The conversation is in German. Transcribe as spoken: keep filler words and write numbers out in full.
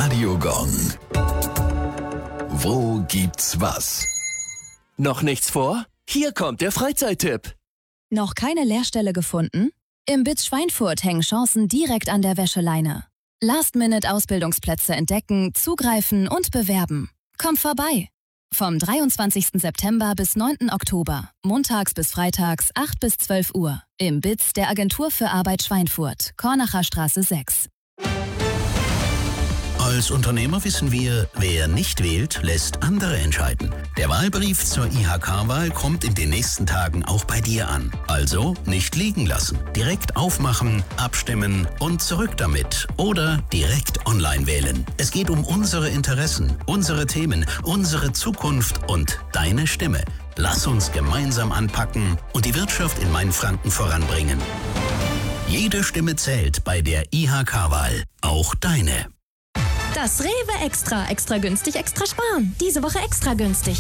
Radiogong. Wo gibt's was? Noch nichts vor? Hier kommt der Freizeittipp. Noch keine Lehrstelle gefunden? Im B I Z Schweinfurt hängen Chancen direkt an der Wäscheleine. Last-Minute-Ausbildungsplätze entdecken, zugreifen und bewerben. Kommt vorbei! Vom dreiundzwanzigsten September bis neunten Oktober, montags bis freitags, acht bis zwölf Uhr. Im B I Z der Agentur für Arbeit Schweinfurt, Kornacher Straße sechs. Als Unternehmer wissen wir, wer nicht wählt, lässt andere entscheiden. Der Wahlbrief zur I H K-Wahl kommt in den nächsten Tagen auch bei dir an. Also nicht liegen lassen. Direkt aufmachen, abstimmen und zurück damit. Oder direkt online wählen. Es geht um unsere Interessen, unsere Themen, unsere Zukunft und deine Stimme. Lass uns gemeinsam anpacken und die Wirtschaft in Mainfranken voranbringen. Jede Stimme zählt bei der I H K-Wahl. Auch deine. Das Rewe Extra. Extra günstig, extra sparen. Diese Woche extra günstig.